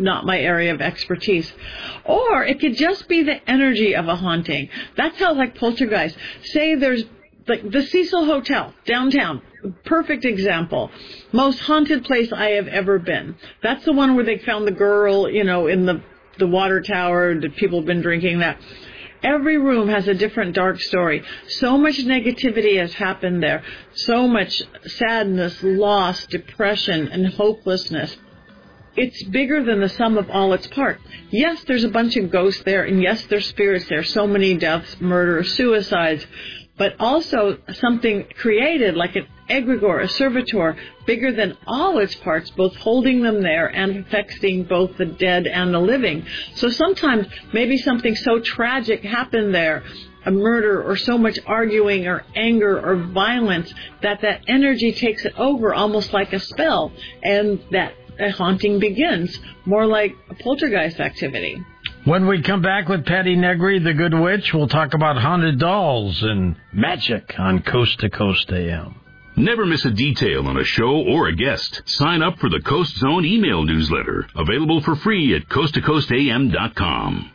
not my area of expertise. Or it could just be the energy of a haunting. That's how, like, poltergeist. Say there's, like, the Cecil Hotel, downtown. Perfect example. Most haunted place I have ever been. That's the one where they found the girl, in the water tower. That people have been drinking that. Every room has a different dark story. So much negativity has happened there. So much sadness, loss, depression, and hopelessness. It's bigger than the sum of all its parts. Yes, there's a bunch of ghosts there, and yes, there's spirits there. So many deaths, murders, suicides. But also something created like an egregore, a servitor, bigger than all its parts, both holding them there and affecting both the dead and the living. So sometimes maybe something so tragic happened there, a murder or so much arguing or anger or violence, that energy takes it over almost like a spell, and that a haunting begins, more like a poltergeist activity. When we come back with Patty Negri, the Good Witch, we'll talk about haunted dolls and magic on Coast to Coast AM. Never miss a detail on a show or a guest. Sign up for the Coast Zone email newsletter, available for free at coasttocoastam.com.